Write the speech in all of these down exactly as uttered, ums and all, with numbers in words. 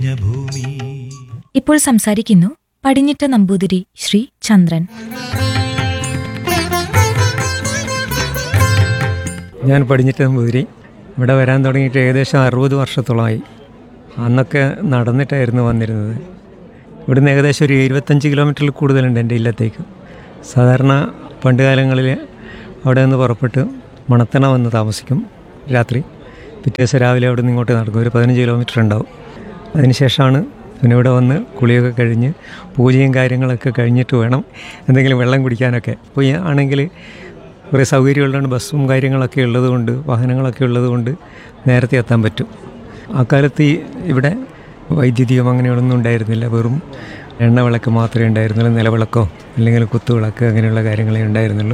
ഭൂമി. ഇപ്പോൾ സംസാരിക്കുന്നു പടിഞ്ഞിട്ട നമ്പൂതിരി ശ്രീ ചന്ദ്രൻ. ഞാൻ പടിഞ്ഞിട്ട നമ്പൂതിരി. ഇവിടെ വരാൻ തുടങ്ങിയിട്ട് ഏകദേശം അറുപത് വർഷത്തോളമായി. അന്നൊക്കെ നടന്നിട്ടായിരുന്നു വന്നിരുന്നത്. ഇവിടുന്ന് ഏകദേശം ഒരു ഇരുപത്തഞ്ച് കിലോമീറ്ററിൽ കൂടുതലുണ്ട് എൻ്റെ ഇല്ലത്തേക്ക്. സാധാരണ പണ്ട് കാലങ്ങളിൽ അവിടെ നിന്ന് പുറപ്പെട്ട് മണത്തണ വന്ന് താമസിക്കും. രാത്രി പിറ്റേ ദിവസം രാവിലെ അവിടെ നിന്ന് ഇങ്ങോട്ട് നടക്കും. ഒരു പതിനഞ്ച് കിലോമീറ്റർ ഉണ്ടാവും. അതിനുശേഷമാണ് പിന്നെ ഇവിടെ വന്ന് കുളിയൊക്കെ കഴിഞ്ഞ് പൂജയും കാര്യങ്ങളൊക്കെ കഴിഞ്ഞിട്ട് വേണം എന്തെങ്കിലും വെള്ളം കുടിക്കാനൊക്കെ. അപ്പോൾ ഈ ആണെങ്കിൽ കുറേ സൗകര്യമുള്ളതുകൊണ്ട് ബസ്സും കാര്യങ്ങളൊക്കെ ഉള്ളതുകൊണ്ട് വാഹനങ്ങളൊക്കെ ഉള്ളതുകൊണ്ട് നേരത്തെ എത്താൻ പറ്റും. അക്കാലത്ത് ഈ ഇവിടെ വൈദ്യുതിയും അങ്ങനെയൊന്നും ഉണ്ടായിരുന്നില്ല. വെറും എണ്ണ വിളക്ക് മാത്രമേ ഉണ്ടായിരുന്നുള്ളൂ. നിലവിളക്കോ അല്ലെങ്കിൽ കുത്തുവിളക്ക് അങ്ങനെയുള്ള കാര്യങ്ങളേ ഉണ്ടായിരുന്നുള്ളൂ.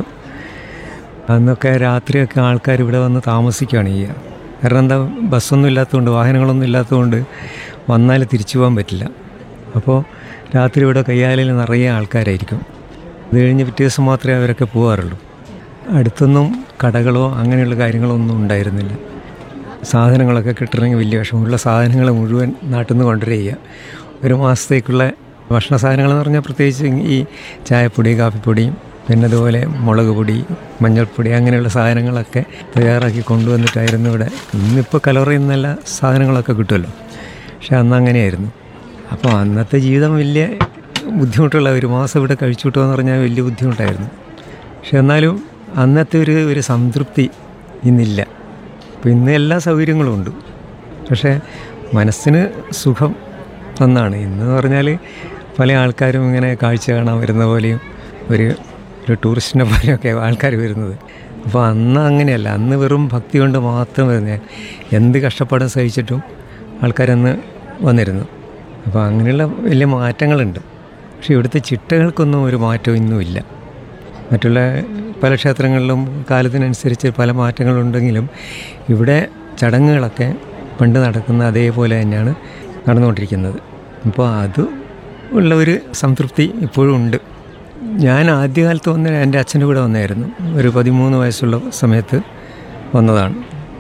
അന്നൊക്കെ രാത്രിയൊക്കെ ആൾക്കാർ ഇവിടെ വന്ന് താമസിക്കുകയാണ് ചെയ്യുക. കാരണം എന്താ, ബസ്സൊന്നും ഇല്ലാത്തതുകൊണ്ട് വാഹനങ്ങളൊന്നും ഇല്ലാത്തതുകൊണ്ട് വന്നാൽ തിരിച്ചു പോകാൻ പറ്റില്ല. അപ്പോൾ രാത്രി ഇവിടെ കയ്യാലിൽ നിറയെ ആൾക്കാരായിരിക്കും. അത് കഴിഞ്ഞ് പിറ്റേ ദിവസം മാത്രമേ അവരൊക്കെ പോകാറുള്ളൂ. അടുത്തൊന്നും കടകളോ അങ്ങനെയുള്ള കാര്യങ്ങളോ ഒന്നും ഉണ്ടായിരുന്നില്ല. സാധനങ്ങളൊക്കെ കിട്ടണമെങ്കിൽ വലിയ വിഷമമുള്ള സാധനങ്ങൾ മുഴുവൻ നാട്ടിൽ നിന്ന് കൊണ്ടുവരിക. ഒരു മാസത്തേക്കുള്ള ഭക്ഷണ സാധനങ്ങളെന്ന് പറഞ്ഞാൽ പ്രത്യേകിച്ച് ഈ ചായപ്പൊടി, കാപ്പിപ്പൊടിയും പിന്നെ അതുപോലെ മുളക് പൊടി, മഞ്ഞൾപ്പൊടി അങ്ങനെയുള്ള സാധനങ്ങളൊക്കെ തയ്യാറാക്കി കൊണ്ടുവന്നിട്ടായിരുന്നു ഇവിടെ. ഇന്നിപ്പോൾ കലോറിയിൽ നിന്നെല്ലാ സാധനങ്ങളൊക്കെ കിട്ടുമല്ലോ. പക്ഷെ അന്ന് അങ്ങനെയായിരുന്നു. അപ്പോൾ അന്നത്തെ ജീവിതം വലിയ ബുദ്ധിമുട്ടുള്ള, ഒരു മാസം ഇവിടെ കഴിച്ചു കിട്ടുമെന്ന് പറഞ്ഞാൽ വലിയ ബുദ്ധിമുട്ടായിരുന്നു. പക്ഷെ എന്നാലും അന്നത്തെ ഒരു ഒരു സംതൃപ്തി ഇന്നില്ല. അപ്പോൾ ഇന്ന് എല്ലാ സൗകര്യങ്ങളും ഉണ്ട്. പക്ഷേ മനസ്സിന് സുഖം ഒന്നാണ്. ഇന്ന് പറഞ്ഞാൽ പല ആൾക്കാരും ഇങ്ങനെ കാഴ്ച കാണാൻ വരുന്ന പോലെയും ഒരു ഒരു ടൂറിസ്റ്റിനെ പോലെയൊക്കെ ആൾക്കാർ വരുന്നത്. അപ്പോൾ അന്ന് അങ്ങനെയല്ല. അന്ന് വെറും ഭക്തി കൊണ്ട് മാത്രം വരുന്നത്. എന്ത് കഷ്ടപ്പാടും സഹിച്ചിട്ടും ആൾക്കാരന്ന് വന്നിരുന്നു. അപ്പോൾ അങ്ങനെയുള്ള വലിയ മാറ്റങ്ങളുണ്ട്. പക്ഷേ ഇവിടുത്തെ ചിട്ടകൾക്കൊന്നും ഒരു മാറ്റവും ഇന്നും ഇല്ല. മറ്റുള്ള പല ക്ഷേത്രങ്ങളിലും കാലത്തിനനുസരിച്ച് പല മാറ്റങ്ങളുണ്ടെങ്കിലും ഇവിടെ ചടങ്ങുകളൊക്കെ പണ്ട് നടക്കുന്ന അതേപോലെ തന്നെയാണ് നടന്നുകൊണ്ടിരിക്കുന്നത്. അപ്പോൾ അത് ഉള്ള ഒരു സംതൃപ്തി ഇപ്പോഴും ഉണ്ട്. ഞാൻ ആദ്യകാലത്ത് വന്ന എൻ്റെ അച്ഛൻ്റെ കൂടെ വന്നായിരുന്നു. ഒരു പതിമൂന്ന് വയസ്സുള്ള സമയത്ത് വന്നതാണ്.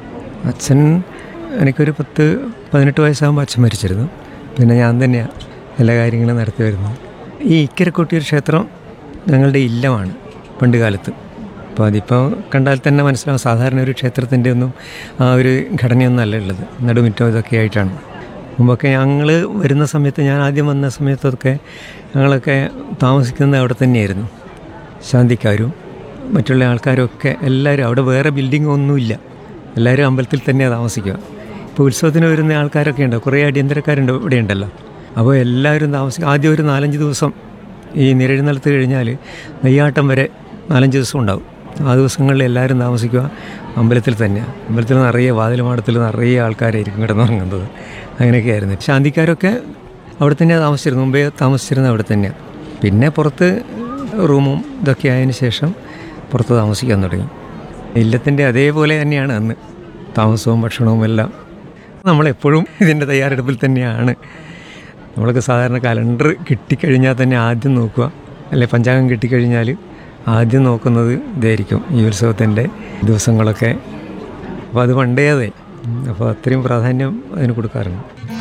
അച്ഛൻ എനിക്കൊരു പത്ത് പതിനെട്ട് വയസ്സാകുമ്പോൾ അച്ഛൻ മരിച്ചിരുന്നു. പിന്നെ ഞാൻ തന്നെയാണ് എല്ലാ കാര്യങ്ങളും നടത്തി വരുന്നത്. ഈ ഇക്കരക്കൊട്ടിയൂർ ക്ഷേത്രം ഞങ്ങളുടെ ഇല്ലമാണ് പണ്ട് കാലത്ത്. അപ്പോൾ അതിപ്പോൾ കണ്ടാൽ തന്നെ മനസ്സിലാവും, സാധാരണ ഒരു ക്ഷേത്രത്തിൻ്റെ ഒന്നും ആ ഒരു ഘടനയൊന്നും അല്ല ഉള്ളത്. നടുമുറ്റം ഇതൊക്കെ ആയിട്ടാണ്. മുമ്പൊക്കെ ഞങ്ങൾ വരുന്ന സമയത്ത്, ഞാൻ ആദ്യം വന്ന സമയത്തൊക്കെ ഞങ്ങളൊക്കെ താമസിക്കുന്നത് അവിടെ തന്നെയായിരുന്നു. ശാന്തിക്കാരും മറ്റുള്ള ആൾക്കാരൊക്കെ എല്ലാവരും അവിടെ, വേറെ ബിൽഡിംഗ് ഒന്നുമില്ല. എല്ലാവരും അമ്പലത്തിൽ തന്നെയാണ് താമസിക്കുക. ഇപ്പോൾ ഉത്സവത്തിന് വരുന്ന ആൾക്കാരൊക്കെ ഉണ്ട്, കുറേ അടിയന്തരക്കാരുണ്ട് ഇവിടെ ഉണ്ടല്ലോ. അപ്പോൾ എല്ലാവരും താമസിക്കും. ആദ്യം ഒരു നാലഞ്ച് ദിവസം ഈ നിരെഴുന്നള്ളത്ത് കഴിഞ്ഞാൽ നെയ്യാട്ടം വരെ നാലഞ്ച് ദിവസം ഉണ്ടാവും. ആ ദിവസങ്ങളിൽ എല്ലാവരും താമസിക്കുക അമ്പലത്തിൽ തന്നെയാണ്. അമ്പലത്തിൽ നിറയെ വാതിലുമാടത്തിൽ നിറയെ ആൾക്കാരായിരിക്കും കിടന്നുറങ്ങുന്നത്. അങ്ങനെയൊക്കെ ആയിരുന്നു. ശാന്തിക്കാരൊക്കെ അവിടെ തന്നെയാണ് താമസിച്ചിരുന്നത്. മുമ്പേ താമസിച്ചിരുന്നത് അവിടെ തന്നെയാണ്. പിന്നെ പുറത്ത് റൂമും ഇതൊക്കെ ആയതിനു ശേഷം പുറത്ത് താമസിക്കാൻ തുടങ്ങി. ഇല്ലത്തിൻ്റെ അതേപോലെ തന്നെയാണ് അന്ന് താമസവും ഭക്ഷണവും എല്ലാം. നമ്മളെപ്പോഴും ഇതിൻ്റെ തയ്യാറെടുപ്പിൽ തന്നെയാണ്. നമ്മൾക്ക് സാധാരണ കലണ്ടർ കിട്ടിക്കഴിഞ്ഞാൽ തന്നെ ആദ്യം നോക്കുക, അല്ലെ പഞ്ചാംഗം കിട്ടിക്കഴിഞ്ഞാൽ ആദ്യം നോക്കുന്നത് ഇതായിരിക്കും, ഈ ഉത്സവത്തിൻ്റെ ദിവസങ്ങളൊക്കെ. അപ്പോൾ അത് പണ്ടേ അതെ. അപ്പോൾ അത്രയും പ്രാധാന്യം അതിന് കൊടുക്കാറുണ്ട്.